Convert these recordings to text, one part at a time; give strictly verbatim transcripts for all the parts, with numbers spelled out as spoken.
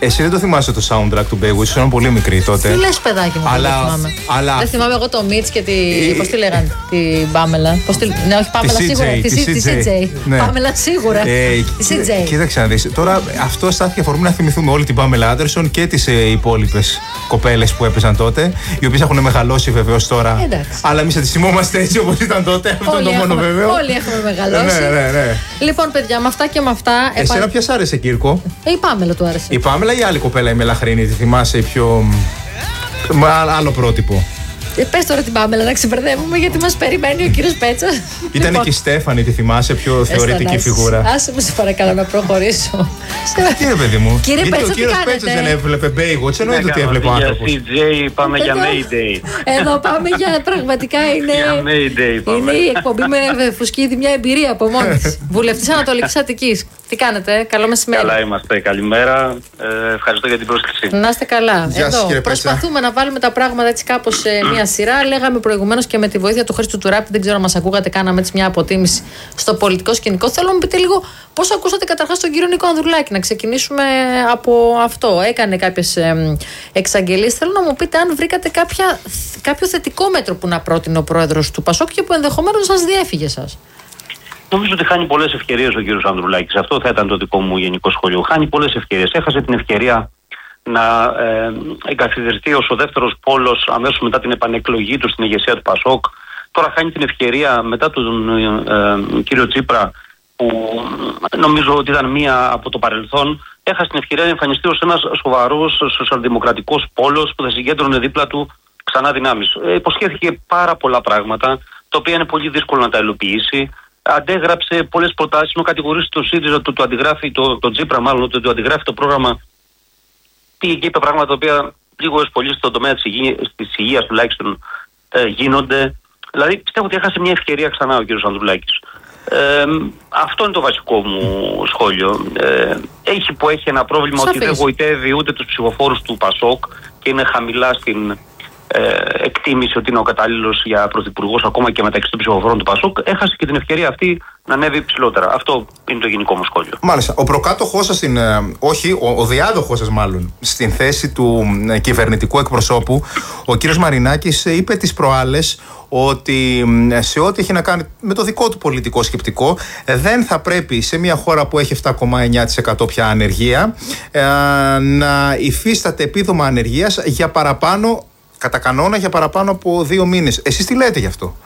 Εσύ δεν το θυμάσαι το soundtrack του Baywatch, ήσουν πολύ μικρή τότε. Τι λες, παιδάκι μου, αλλά, δεν θυμάμαι. Αλλά... Δεν θυμάμαι εγώ το Μίτς και τη. Πώς τη λέγανε, την Πάμελα. Πώς τη... Ναι, όχι Πάμελα σίγουρα. Τη σι τζέι. Ναι. Πάμελα σίγουρα. Ε, τη σι τζέι. Κοίταξε να δεις. Τώρα αυτό στάθηκε αφορμή να θυμηθούμε όλη την Πάμελα Άντερσον και τις ε, υπόλοιπες κοπέλες που έπαιζαν τότε, οι οποίες έχουν μεγαλώσει βεβαίως τώρα. Εντάξει. Αλλά εμείς θα τις θυμόμαστε έτσι όπως ήταν τότε. Αυτό είναι το μόνο βέβαιο. Όλοι έχουμε μεγαλώσει. Ναι, ναι, ναι. Λοιπόν, παιδιά, με αυτά και με αυτά. Εσένα ποια σ' άρεσε, Κύρκο? Ε, η Πάμελα του άρεσε. Η Πάμελα ή άλλη κοπέλα, η Μελαχρίνη, τη θυμάσαι, η πιο. Άλλο πρότυπο. Ε, πες τώρα την Πάμελα να ξεπερδεύουμε, γιατί μας περιμένει ο κύριος Πέτσα. Ήταν λοιπόν και η Στέφανη, τη θυμάσαι, πιο θεωρητική φιγούρα. Άσε με, σε παρακαλώ να προχωρήσω. Τι είναι, παιδί μου? Κύριε γιατί Πέτσα, ο κύριος Πέτσας δεν έβλεπε Baywatch, εννοείται ότι έβλεπε ο άνθρωπος. Για σι τζέι πάμε για Mayday. Εδώ πάμε για πραγματικά είναι. Για Mayday πάμε. Είναι η εκπομπή με φουσκίδι, μια εμπειρία από μόνη της. Βουλευτής Ανατολικής Αττικής. Τι κάνετε, καλό μεσημέρι. Καλά είμαστε, καλημέρα. Ε, ευχαριστώ για την πρόσκληση. Να είστε καλά. Γεια σας, Εδώ προσπαθούμε να βάλουμε τα πράγματα έτσι κάπως σε μία σειρά. Λέγαμε προηγουμένως και με τη βοήθεια του Χρήστου Τουράπη, δεν ξέρω αν μας ακούγατε, κάναμε έτσι μια αποτίμηση στο πολιτικό σκηνικό. Θέλω να μου πείτε λίγο πώς ακούσατε καταρχάς τον κύριο Νίκο Ανδρουλάκη. Να ξεκινήσουμε από αυτό. Έκανε κάποιες ε, εξαγγελίες. Θέλω να μου πείτε αν βρήκατε κάποια, κάποιο θετικό μέτρο που να πρότεινε ο πρόεδρος του Πασόκ και που ενδεχομένως σας διέφυγε σας. Νομίζω ότι χάνει πολλές ευκαιρίες ο κύριος Ανδρουλάκης. Αυτό θα ήταν το δικό μου γενικό σχόλιο. Χάνει πολλές ευκαιρίες. Έχασε την ευκαιρία να ε, εγκαθιδρυθεί ως ο δεύτερος πόλος αμέσως μετά την επανεκλογή του στην ηγεσία του Πασόκ. Τώρα χάνει την ευκαιρία μετά τον ε, ε, κύριο Τσίπρα, που νομίζω ότι ήταν μία από το παρελθόν. Έχασε την ευκαιρία να εμφανιστεί ως ένας σοβαρός σοσιαλδημοκρατικός πόλος που θα συγκέντρωνε δίπλα του ξανά δυνάμεις. Ε, υποσχέθηκε πάρα πολλά πράγματα, τα οποία είναι πολύ δύσκολο να τα υλοποιήσει. Αντέγραψε πολλές προτάσεις, ενώ κατηγορήσει το ΣΥΡΙΖΑ του, του αντιγράφει, το, το Τσίπρα μάλλον, ότι του αντιγράφει το πρόγραμμα. Πήγε και είπε πράγματα τα οποία λίγο έως πολύ στον τομέα της υγείας, της υγείας τουλάχιστον ε, γίνονται. Δηλαδή πιστεύω ότι έχασε μια ευκαιρία ξανά ο κ. Ανδρουλάκης. Ε, αυτό είναι το βασικό μου σχόλιο. Ε, έχει που έχει ένα πρόβλημα Σαφής. Ότι δεν βοητεύει ούτε τους ψηφοφόρους του Πασόκ και είναι χαμηλά στην ε, εκτίμηση ότι είναι ο κατάλληλος για πρωθυπουργός ακόμα και μεταξύ των ψηφοφόρων του Πασόκ. Έχασε και την ευκαιρία αυτή να ανέβει ψηλότερα. Αυτό είναι το γενικό μου σχόλιο. Μάλιστα. Ο προκάτοχός σας, στην, όχι, ο, ο διάδοχός σας μάλλον, στην θέση του ε, κυβερνητικού εκπροσώπου, ο κύριος Μαρινάκης, είπε τις προάλλες ότι σε ό,τι έχει να κάνει με το δικό του πολιτικό σκεπτικό, δεν θα πρέπει σε μια χώρα που έχει επτά κόμμα εννιά τοις εκατό πια ανεργία ε, να υφίσταται επίδομα ανεργίας για παραπάνω, κατά κανόνα για παραπάνω από δύο μήνες. Εσείς τι λέτε γι' αυτό?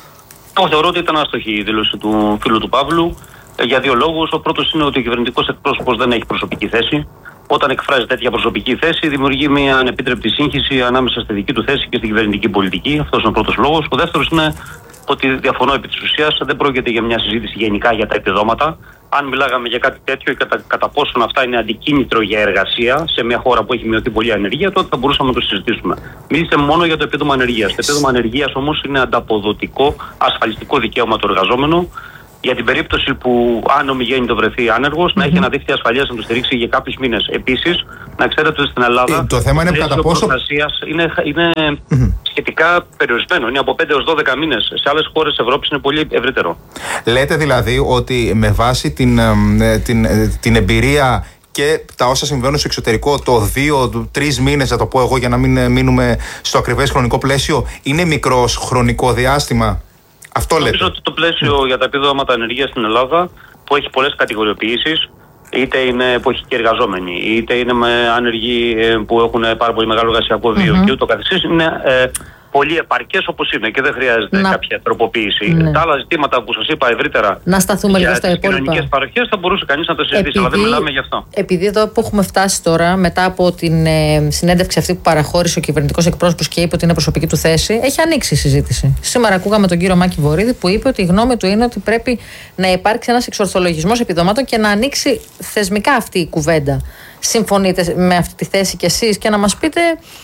Εγώ θεωρώ ότι ήταν άστοχη η δήλωση του φίλου του Παύλου ε, για δύο λόγους. Ο πρώτος είναι ότι ο κυβερνητικός εκπρόσωπος δεν έχει προσωπική θέση. Όταν εκφράζει τέτοια προσωπική θέση, δημιουργεί μια ανεπίτρεπτη σύγχυση ανάμεσα στη δική του θέση και στην κυβερνητική πολιτική. Αυτός είναι ο πρώτος λόγος. Ο δεύτερος είναι ότι διαφωνώ επί της ουσίας. Δεν πρόκειται για μια συζήτηση γενικά για τα επιδόματα. Αν μιλάγαμε για κάτι τέτοιο και κατά, κατά πόσον αυτά είναι αντικίνητρο για εργασία σε μια χώρα που έχει μειωθεί πολύ ανεργία, τότε θα μπορούσαμε να το συζητήσουμε. Μιλήστε μόνο για το επίδομα ανεργίας. Το επίδομα ανεργίας όμως είναι ανταποδοτικό, ασφαλιστικό δικαίωμα του εργαζόμενου. Για την περίπτωση που αν ο μηγέννητο βρεθεί άνεργος, mm-hmm. να έχει ένα δίκτυο ασφαλείας να του στηρίξει για κάποιους μήνες. Επίσης, να ξέρετε ότι στην Ελλάδα ε, το θέμα είναι κατά πόσο είναι, είναι mm-hmm. σχετικά περιορισμένο. Είναι από πέντε έως δώδεκα μήνες. Σε άλλες χώρες της Ευρώπης είναι πολύ ευρύτερο. Λέτε δηλαδή ότι με βάση την, την, την εμπειρία και τα όσα συμβαίνουν στο εξωτερικό, το δύο τρεις μήνες, θα το πω εγώ για να μην μείνουμε στο ακριβές χρονικό πλαίσιο, είναι μικρό χρονικό διάστημα? Αυτό λέτε. Νομίζω ότι το πλαίσιο mm. για τα επιδόματα ανεργίας στην Ελλάδα, που έχει πολλές κατηγοριοποιήσεις, είτε είναι που έχει και εργαζόμενοι, είτε είναι με άνεργοι που έχουν πάρα πολύ μεγάλο εργασιακό βίο mm-hmm. και ούτω καθεξής, είναι ε, πολύ επαρκές όπως είναι και δεν χρειάζεται να... κάποια τροποποίηση. Ναι. Τα άλλα ζητήματα που σας είπα ευρύτερα να σταθούμε για λίγο στα τις υπόλοιπα κοινωνικές παροχές θα μπορούσε κανείς να το συζητήσει, επειδή, αλλά δεν μιλάμε γι' αυτό. Επειδή εδώ που έχουμε φτάσει τώρα, μετά από την ε, συνέντευξη αυτή που παραχώρησε ο κυβερνητικός εκπρόσωπος και είπε ότι είναι προσωπική του θέση, έχει ανοίξει η συζήτηση. Σήμερα ακούγαμε τον κύριο Μάκη Βορίδη που είπε ότι η γνώμη του είναι ότι πρέπει να υπάρξει ένας εξορθολογισμός επιδομάτων και να ανοίξει θεσμικά αυτή η κουβέντα. Συμφωνείτε με αυτή τη θέση κι εσείς και να μας πείτε?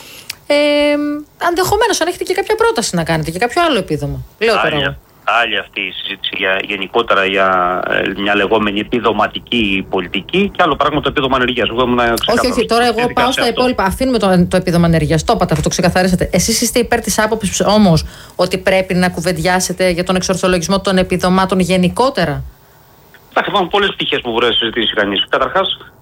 Ε, Ενδεχομένως αν έχετε και κάποια πρόταση να κάνετε και κάποιο άλλο επίδομα. Λέω τώρα. Άλλη, άλλη αυτή η συζήτηση για, γενικότερα για ε, μια λεγόμενη επιδοματική πολιτική και άλλο πράγμα το επίδομα ανεργίας. Όχι, όχι, τώρα εγώ πάω στα υπόλοιπα. Αφήνουμε το, το επίδομα ανεργίας. Το είπατε, αυτό το ξεκαθαρίσατε. Εσείς είστε υπέρ της άποψης όμως ότι πρέπει να κουβεντιάσετε για τον εξορθολογισμό των επιδομάτων γενικότερα? Εντάξει, υπάρχουν πολλές πτυχές που μπορεί να συζητήσει κανείς. Καταρχάς,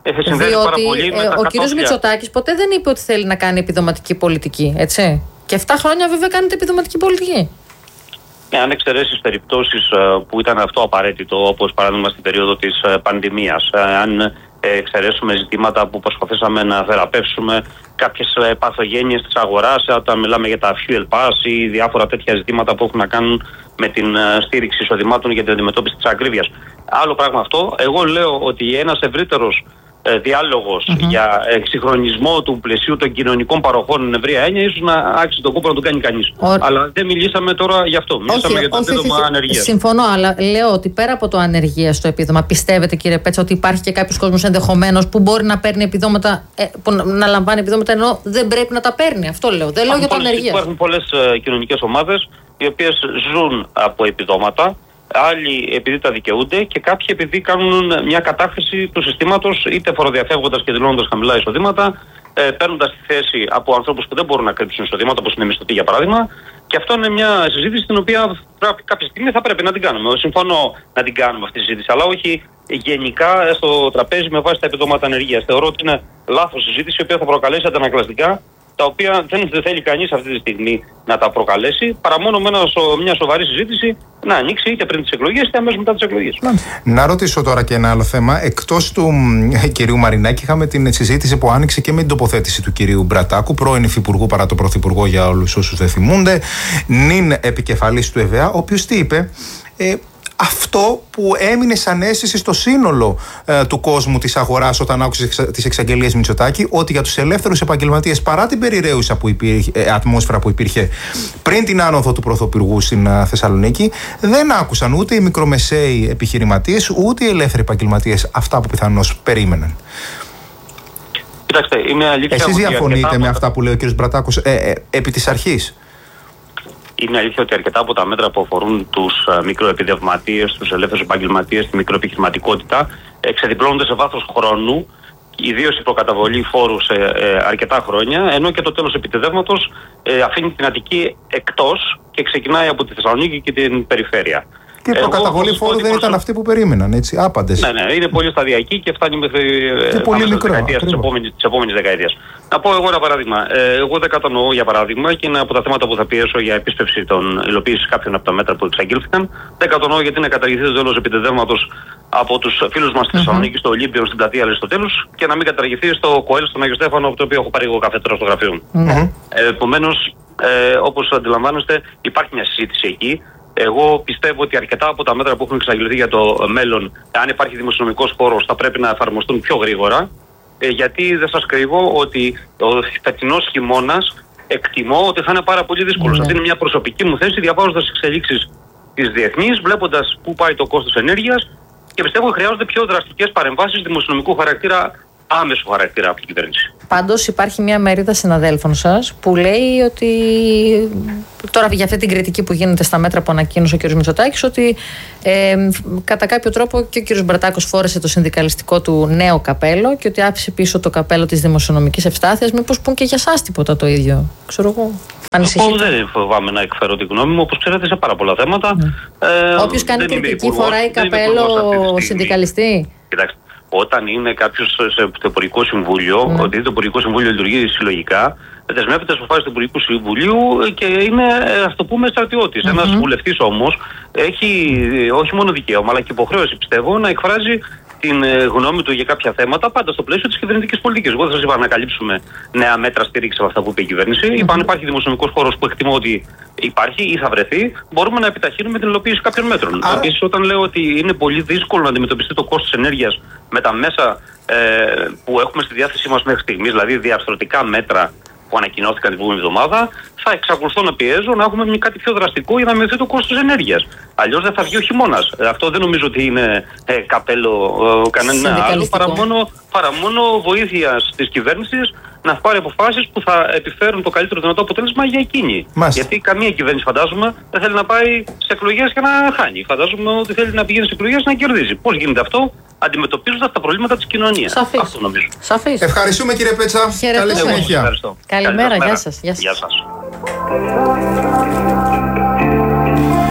συνδέεται πάρα πολύ με ε, τα ο κύριος Μητσοτάκης ποτέ δεν είπε ότι θέλει να κάνει επιδοματική πολιτική, έτσι. Και εφτά χρόνια βέβαια κάνετε επιδοματική πολιτική. Ναι, αν εξαιρέσεις περιπτώσεις που ήταν αυτό απαραίτητο, όπως παράδειγμα στην περίοδο της πανδημίας, αν εξαιρέσουμε ζητήματα που προσπαθήσαμε να θεραπεύσουμε κάποιες παθογένειες της αγοράς, όταν μιλάμε για τα fuel pass ή διάφορα τέτοια ζητήματα που έχουν να κάνουν με την στήριξη εισοδημάτων για την αντιμετώπιση της ακρίβειας. Άλλο πράγμα αυτό. Εγώ λέω ότι ένας ευρύτερος διάλογος mm-hmm. για εξυγχρονισμό του πλαισίου των κοινωνικών παροχών εν ευρεία έννοια, ίσως να άξιζε τον κόπο να το κάνει κανείς. Ο... Αλλά δεν μιλήσαμε τώρα γι' αυτό. Μιλήσαμε όχι, για το επίδομα ανεργίας. Συμφωνώ, αλλά λέω ότι πέρα από το ανεργία στο επίδομα, πιστεύετε κύριε Πέτσα ότι υπάρχει και κάποιος κόσμος ενδεχομένως που μπορεί να παίρνει επιδόματα, ε, που να, να λαμβάνει επιδόματα ενώ δεν πρέπει να τα παίρνει? Αυτό λέω. Δεν λέω για το ανεργία. Υπάρχουν πολλές uh, κοινωνικές ομάδες οι οποίες ζουν από επιδόματα. Άλλοι επειδή τα δικαιούνται και κάποιοι επειδή κάνουν μια κατάχρηση του συστήματος, είτε φοροδιαφεύγοντας και δηλώνοντας χαμηλά εισοδήματα, ε, παίρνοντας τη θέση από ανθρώπους που δεν μπορούν να κρύψουν εισοδήματα, όπως είναι μισθωτοί για παράδειγμα. Και αυτό είναι μια συζήτηση την οποία κάποια στιγμή θα πρέπει να την κάνουμε. Συμφωνώ να την κάνουμε αυτή τη συζήτηση, αλλά όχι γενικά στο τραπέζι με βάση τα επιδόματα ανεργίας. Θεωρώ ότι είναι λάθος συζήτηση, η οποία θα προκαλέσει αντανακλαστικά, τα οποία δεν θέλει κανείς αυτή τη στιγμή να τα προκαλέσει, παρά μόνο με μια σοβαρή συζήτηση να ανοίξει είτε πριν τις εκλογές είτε αμέσως μετά τις εκλογές. Να ρωτήσω τώρα και ένα άλλο θέμα. Εκτός του ε, κυρίου Μαρινάκη, είχαμε την συζήτηση που άνοιξε και με την τοποθέτηση του κυρίου Μπρατάκου, πρώην υφυπουργού παρά το πρωθυπουργό για όλους όσους δεν θυμούνται, νυν επικεφαλής του ΕΒΕΑ, ο οποίος τι είπε? Ε, αυτό που έμεινε σαν αίσθηση στο σύνολο ε, του κόσμου της αγοράς όταν άκουσε τις εξαγγελίες Μητσοτάκη, ότι για τους ελεύθερους επαγγελματίες, παρά την περιραίουσα που υπήρχε, ε, ατμόσφαιρα που υπήρχε πριν την άνοδο του Πρωθυπουργού στην ε, Θεσσαλονίκη, δεν άκουσαν ούτε οι μικρομεσαίοι επιχειρηματίες ούτε οι ελεύθεροι επαγγελματίες αυτά που πιθανώς περίμεναν. Κοιτάξτε, είναι αλήθεια. Εσείς διαφωνείτε με αυτά που λέει ο κ. Μπρατάκος ε, ε, επί της αρχής? Είναι αλήθεια ότι αρκετά από τα μέτρα που αφορούν τους μικροεπιδευματίες, τους ελεύθερους επαγγελματίες, τη μικροεπιχειρηματικότητα, εξεδιπλώνονται σε βάθος χρόνου, ιδίως η προκαταβολή φόρου σε ε, αρκετά χρόνια, ενώ και το τέλος επιτεδεύματος ε, αφήνει την Αττική εκτός και ξεκινάει από τη Θεσσαλονίκη και την περιφέρεια. Και η προκαταβολή φόρου δεν προσω... ήταν αυτή που περίμεναν, έτσι, άπαντες. Ναι, ναι, είναι πολύ σταδιακή και φτάνει μέχρι τις επόμενες δεκαετίες. Να πω εγώ ένα παράδειγμα. Ε, εγώ δεν κατανοώ για παράδειγμα, και είναι από τα θέματα που θα πιέσω για επίσπευση των υλοποίησης κάποιων από τα μέτρα που εξαγγείλθηκαν. Δεν κατανοώ γιατί είναι καταργηθεί το τέλος επιτεδεύματος από τους φίλους μας στη Θεσσαλονίκη, mm-hmm. στο Ολύμπιο, στην πλατεία Αριστοτέλους, και να μην καταργηθεί στο ΚΟΕΛ, στον Άγιο Στέφανο, από το οποίο έχω πάρει εγώ καφέ τώρα στο γραφείο μου. Mm-hmm. Ε, Επομένως, ε, όπως αντιλαμβάνεστε, υπάρχει μια συζήτηση εκεί. Εγώ πιστεύω ότι αρκετά από τα μέτρα που έχουν εξαγγελθεί για το μέλλον, αν υπάρχει δημοσιονομικός χώρος, θα πρέπει να εφαρμοστούν πιο γρήγορα. Ε, γιατί δεν σας κρύβω ότι ο φετινός χειμώνας εκτιμώ ότι θα είναι πάρα πολύ δύσκολος. Mm-hmm. Αυτή είναι μια προσωπική μου θέση, διαβάζοντας τις εξελίξεις της διεθνής, βλέποντας πού πάει το κόστος ενέργειας, και πιστεύω ότι χρειάζονται πιο δραστικές παρεμβάσεις δημοσιονομικού χαρακτήρα, άμεσου χαρακτήρα από την κυβέρνηση. Πάντως υπάρχει μια μερίδα συναδέλφων σας που λέει ότι τώρα για αυτή την κριτική που γίνεται στα μέτρα που ανακοίνωσε ο κ. Μητσοτάκης, ότι ε, κατά κάποιο τρόπο και ο κ. Μπρατάκος φόρεσε το συνδικαλιστικό του νέο καπέλο και ότι άφησε πίσω το καπέλο της δημοσιονομικής ευστάθειας. Μήπως πούν και για εσάς τίποτα το ίδιο? Ξέρω εγώ. Εγώ δεν φοβάμαι να εκφέρω τη γνώμη μου, όπως ξέρετε, σε πάρα πολλά θέματα. Mm. Ε, Όποιος κάνει κριτική φοράει καπέλο συνδικαλιστή. Κοιτάξτε. Όταν είναι κάποιος σε Υπουργικό Συμβούλιο, mm. ότι το Υπουργικό Συμβούλιο λειτουργεί συλλογικά, δεσμεύεται στις αποφάσεις του Υπουργικού Συμβουλίου και είναι, ας το πούμε, στρατιώτης. Mm-hmm. Ένας βουλευτής όμως έχει όχι μόνο δικαίωμα, αλλά και υποχρέωση, πιστεύω, να εκφράζει την γνώμη του για κάποια θέματα, πάντα στο πλαίσιο της κυβερνητικής πολιτικής. Εγώ δεν σας είπα να ανακαλύψουμε νέα μέτρα στήριξη από αυτά που είπε η κυβέρνηση. Mm-hmm. Είπα, αν υπάρχει δημοσιονομικός χώρος που εκτιμώ ότι υπάρχει ή θα βρεθεί, μπορούμε να επιταχύνουμε την υλοποίηση κάποιων μέτρων. Ah. Επίσης, όταν λέω ότι είναι πολύ δύσκολο να αντιμετωπιστεί το κόστος ενέργειας με τα μέσα ε, που έχουμε στη διάθεσή μας μέχρι στιγμής, δηλαδή διαρθρωτικά μέτρα που ανακοινώθηκαν την προηγούμενη εβδομάδα, θα εξακολουθώ να πιέζω να έχουμε κάτι πιο δραστικό για να μειωθεί το κόστος ενέργειας. Αλλιώς δεν θα βγει ο χειμώνας. Αυτό δεν νομίζω ότι είναι ε, καπέλο ε, κανένα άλλο, παρά μόνο, παρά μόνο βοήθεια της κυβέρνησης να πάρει αποφάσεις που θα επιφέρουν το καλύτερο δυνατό αποτέλεσμα για εκείνη. Μάλιστα. Γιατί καμία κυβέρνηση, φαντάζομαι, δεν θέλει να πάει σε εκλογές και να χάνει. Φαντάζομαι ότι θέλει να πηγαίνει σε εκλογές να κερδίζει. Πώς γίνεται αυτό? Αντιμετωπίζοντας τα προβλήματα της κοινωνίας. Σαφής. Αυτό νομίζω. Σαφής. Ευχαριστούμε, κύριε Πέτσα. Καλή συνέχεια. Καλημέρα. Γεια σας. Γεια σας. Ο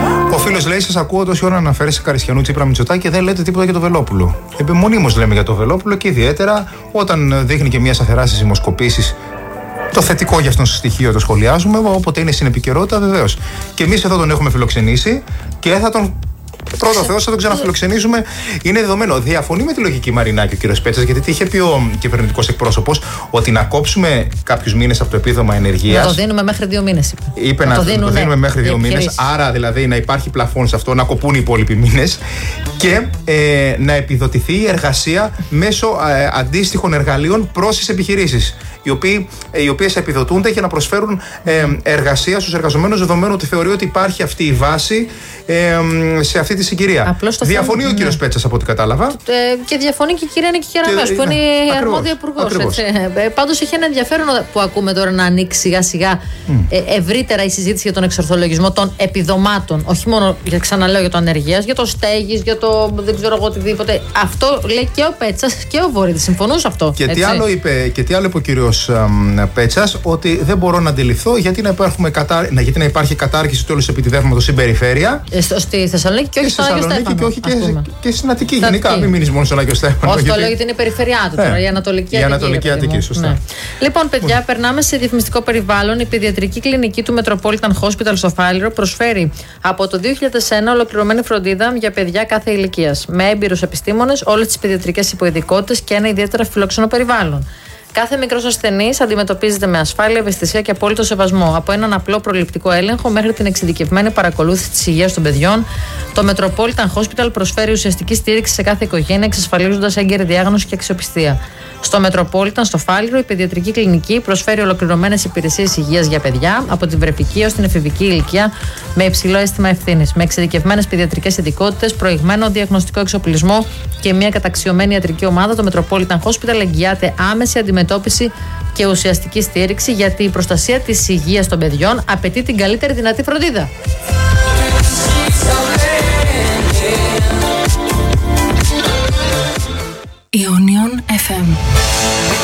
φίλος λέει: σας ακούω τόση ώρα να αναφέρεσαι Καριστιανού, Τσίπρα, Μητσοτάκη και δεν λέτε τίποτα για το Βελόπουλο. Επιμονήμως λέμε για το Βελόπουλο και ιδιαίτερα όταν δείχνει και μια σταθερά στις δημοσκοπήσεις. Το θετικό για αυτόν στο στοιχείο το σχολιάζουμε, όποτε είναι στην επικαιρότητα βεβαίως. Και εμείς εδώ τον έχουμε φιλοξενήσει και θα τον. Πρώτο Θεός θα τον ξαναφιλοξενήσουμε. Είναι δεδομένο. Διαφωνεί με τη λογική Μαρινάκη ο κύριος Πέτσας, γιατί τι είχε πει ο κυβερνητικός εκπρόσωπος, ότι να κόψουμε κάποιους μήνες από το επίδομα ενεργείας. Να το δίνουμε μέχρι δύο μήνες, είπε. Είπε να, να το, δίνουν, το δίνουμε ναι, μέχρι δύο μήνες. Άρα δηλαδή να υπάρχει πλαφόν σε αυτό, να κοπούν οι υπόλοιποι μήνες και ε, να επιδοτηθεί η εργασία μέσω ε, αντίστοιχων εργαλείων προς τις επιχειρήσεις. Οι, οποίοι, ε, οι οποίες επιδοτούνται για να προσφέρουν ε, εργασία στους εργαζομένους, δεδομένου ότι θεωρεί ότι υπάρχει αυτή η βάση ε, σε αυτή τη συγκυρία. Διαφωνεί θέμα, ο κύριος ναι. Πέτσας από ό,τι κατάλαβα. Ε, και διαφωνεί και η κυρία Νίκη Κεραμέως, που ναι, είναι η αρμόδια υπουργός. Ε, πάντως έχει ένα ενδιαφέρον που ακούμε τώρα να ανοίξει σιγά σιγά mm. ε, ευρύτερα η συζήτηση για τον εξορθολογισμό των επιδομάτων. Όχι μόνο, για, ξαναλέω, για το ανεργίας, για το στέγης, για το δεν ξέρω εγώ οτιδήποτε. Αυτό λέει και ο Πέτσας και ο Βορύδης. Συμφωνούν σε αυτό. Και τι άλλο είπε, και τι άλλο είπε ο κύριος Πέτσας, ότι δεν μπορώ να αντιληφθώ γιατί να, κατά... γιατί να υπάρχει κατάργηση του όλου επιτιδεύματος στην περιφέρεια. Ε, στο, στη Θεσσαλονίκη και όχι στον Άγιο Στέφανο. Και όχι και, και στην Αττική. Γενικά, μην μείνει μόνο στον Άγιο Στέφανο. Όχι, το λέω γιατί είναι η περιφερειά του τώρα, η Ανατολική Αττική. Η Ανατολική Αττική, σωστά. Ναι. Λοιπόν, παιδιά, περνάμε σε διαφημιστικό περιβάλλον. Η παιδιατρική κλινική του Metropolitan Hospital στο Φάληρο προσφέρει από το δύο χιλιάδες ένα ολοκληρωμένη φροντίδα για παιδιά κάθε ηλικίας. Με έμπειρους επιστήμονες, όλες τις παιδιατρικές υποειδικότητες και ένα ιδιαίτερα φιλόξενο περιβάλλον. Κάθε μικρός ασθενής αντιμετωπίζεται με ασφάλεια, ευαισθησία και απόλυτο σεβασμό. Από έναν απλό προληπτικό έλεγχο μέχρι την εξειδικευμένη παρακολούθηση της υγείας των παιδιών, το Metropolitan Hospital προσφέρει ουσιαστική στήριξη σε κάθε οικογένεια, εξασφαλίζοντας έγκαιρη διάγνωση και αξιοπιστία. Στο Metropolitan, στο Φάληρο, η παιδιατρική κλινική προσφέρει ολοκληρωμένες υπηρεσίες υγείας για παιδιά από την βρεφική έως την εφηβική ηλικία με υψηλό αίσθημα ευθύνης, με εξειδικευμένες παιδιατρικές ειδικότητες, προηγμένο διαγνωστικό εξοπλισμό και μια καταξιωμένη ιατρική ομάδα. Το Metropolitan Hospital εγγυάται άμεση αντιμετώπιση και ουσιαστική στήριξη, γιατί η προστασία της υγείας των παιδιών απαιτεί την καλύτερη δυνατή φροντίδα. Ionion εφ εμ.